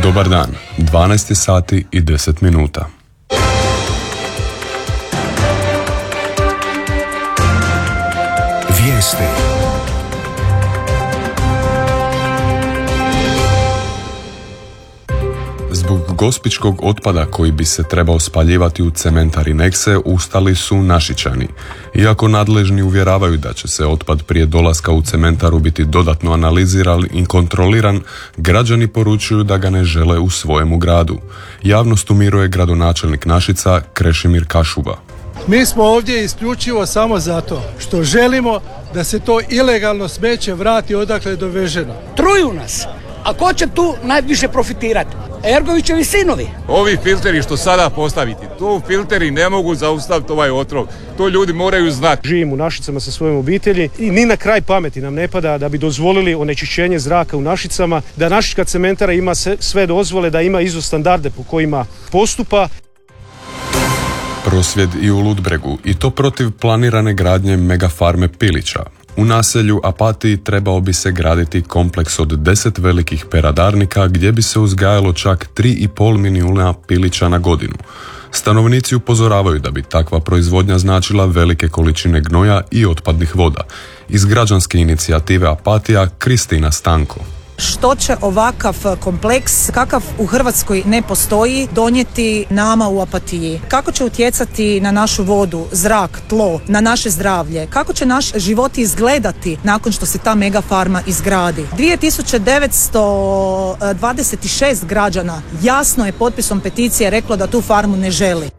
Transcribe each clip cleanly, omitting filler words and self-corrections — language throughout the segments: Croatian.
Dobar dan, 12 sati i 10 minuta. Vijesti. Zbog gospićkog otpada koji bi se trebao spaljivati u cementari Nexe ustali su Našičani. Iako nadležni uvjeravaju da će se otpad prije dolaska u cementaru biti dodatno analiziran i kontroliran, građani poručuju da ga ne žele u svojemu gradu. Javnost umiruje gradonačelnik Našica Krešimir Kašuba. Mi smo ovdje isključivo samo zato što želimo da se to ilegalno smeće vrati odakle je doveženo. Truju nas. A ko će tu najviše profitirati? Ergovićevi sinovi. Ovi filteri što sada postaviti, tu filteri ne mogu zaustaviti ovaj otrov. To ljudi moraju znati. Živim u Našicama sa svojom obitelji i ni na kraj pameti nam ne pada da bi dozvolili onečišćenje zraka u Našicama, da Našička cementara ima sve dozvole, da ima ISO standarde po kojima postupa. Prosvjed i u Ludbregu, i to protiv planirane gradnje megafarme pilića. U naselju Apatiji trebao bi se graditi kompleks od 10 velikih peradarnika gdje bi se uzgajalo čak 3,5 milijuna pilića na godinu. Stanovnici upozoravaju da bi takva proizvodnja značila velike količine gnoja i otpadnih voda. Iz građanske inicijative Apatija Kristina Stanko. Što će ovakav kompleks, kakav u Hrvatskoj ne postoji, donijeti nama u Apatiji? Kako će utjecati na našu vodu, zrak, tlo, na naše zdravlje? Kako će naš život izgledati nakon što se ta megafarma izgradi? 2926 građana jasno je potpisom peticije reklo da tu farmu ne želi.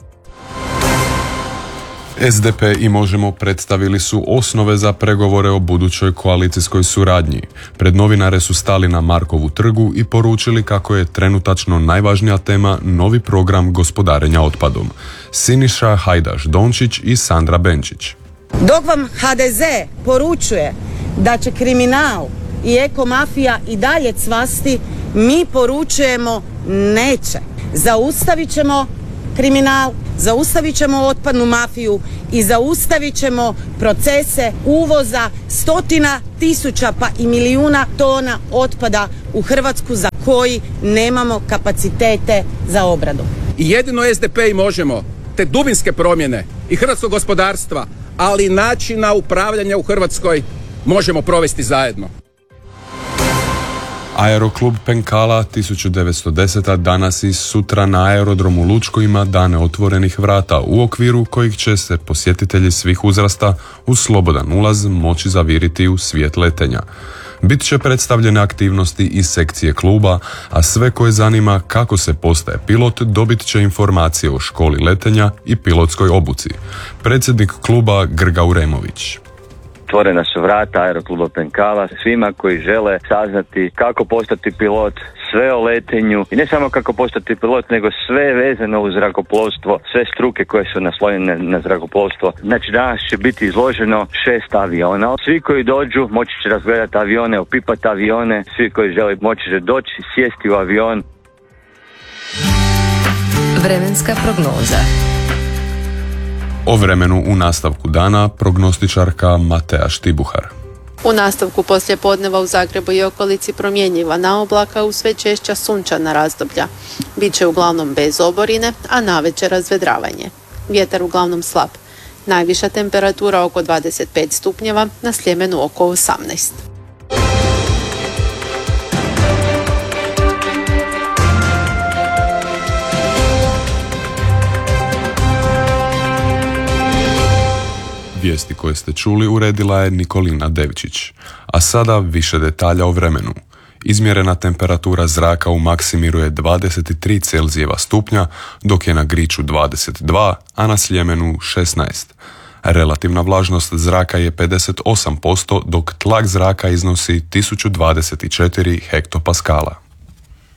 SDP i Možemo predstavili su osnove za pregovore o budućoj koalicijskoj suradnji. Pred novinare su stali na Markovu trgu i poručili kako je trenutačno najvažnija tema novi program gospodarenja otpadom. Siniša Hajdaš Dončić i Sandra Benčić. Dok vam HDZ poručuje da će kriminal i ekomafija i dalje cvasti, mi poručujemo neće. Zaustavit ćemo kriminal, zaustavit ćemo otpadnu mafiju i zaustavit ćemo procese uvoza 100.000 pa i milijuna tona otpada u Hrvatsku za koji nemamo kapacitete za obradu. I jedino SDP i Možemo te dubinske promjene i hrvatskog gospodarstva, ali i načina upravljanja u Hrvatskoj možemo provesti zajedno. Aeroklub Penkala 1910. danas i sutra na aerodromu Lučko ima dane otvorenih vrata u okviru kojih će se posjetitelji svih uzrasta uz slobodan ulaz moći zaviriti u svijet letenja. Bit će predstavljene aktivnosti iz sekcije kluba, a sve koje zanima kako se postaje pilot dobit će informacije o školi letenja i pilotskoj obuci. Predsjednik kluba Grga Uremović. Otvorena su vrata Aerokluba Penkala svima koji žele saznati kako postati pilot, sve o letenju i ne samo kako postati pilot, nego sve vezano uz zrakoplovstvo, sve struke koje su naslonjene na zrakoplovstvo. Znači danas će biti izloženo 6 aviona. Svi koji dođu moći će razgledati avione, opipati avione, svi koji žele moći će doći, sjesti u avion. Vremenska prognoza. O vremenu u nastavku dana prognostičarka Matea Štibuhar. U nastavku poslijepodneva u Zagrebu i okolici promjenjiva oblaka u sve češća sunčana razdoblja. Biće uglavnom bez oborine, a navečer razvedravanje. Vjetar uglavnom slab. Najviša temperatura oko 25 stupnjeva, na Sljemenu oko 18. Vijesti koje ste čuli uredila je Nikolina Devčić. A sada više detalja o vremenu. Izmjerena temperatura zraka u Maksimiru je 23 Celzijeva stupnja, dok je na Griču 22, a na Sljemenu 16. Relativna vlažnost zraka je 58%, dok tlak zraka iznosi 1024 hektopaskala.